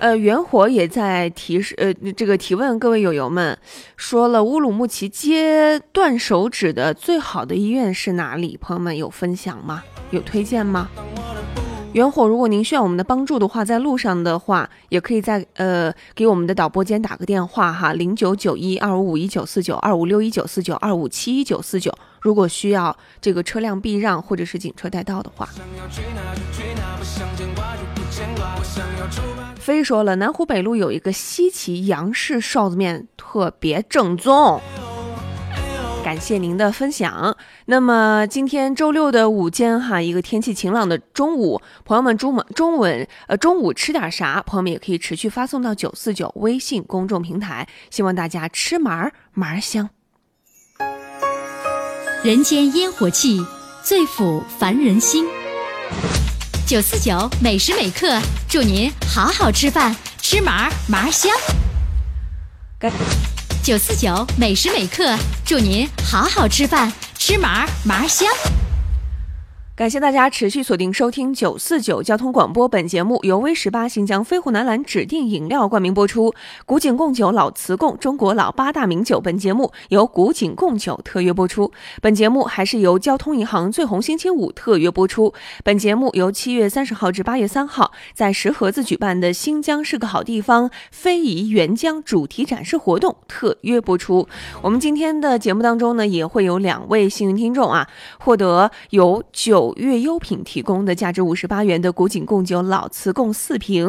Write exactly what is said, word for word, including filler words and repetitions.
呃，元火也在提示，呃，这个提问各位友友们，说了乌鲁木齐接断手指的最好的医院是哪里？朋友们有分享吗？有推荐吗？元火，如果您需要我们的帮助的话，在路上的话，也可以在呃给我们的导播间打个电话哈，零九九一二五五一九四九二五六一九四九二五七一九四九。如果需要这个车辆避让或者是警车带道的话。飞说了，南湖北路有一个西岐杨氏臊子面特别正宗。感谢您的分享。那么今天周六的午间哈，一个天气晴朗的中午，朋友们中午中午呃中午吃点啥？朋友们也可以持续发送到九四九微信公众平台，希望大家吃麻麻香。 人间烟火气，最抚凡人心。九四九每时每刻，祝您好好吃饭，吃麻麻香。九四九每时每刻，祝您好好吃饭，吃麻麻香。 感谢大家持续锁定收听九四九交通广播，本节目由 V 十八新疆飞虎南蓝指定饮料冠名播出。古井贡酒、老瓷贡、中国老八大名酒，本节目由古井贡酒特约播出。本节目还是由交通银行最红星期五特约播出。本节目由七月三十号至八月三号在石河子举办的新疆是个好地方非遗援疆主题展示活动特约播出。我们今天的节目当中呢，也会有两位幸运听众啊，获得由九月优品提供的价值五十八元的古井贡酒老瓷贡四瓶。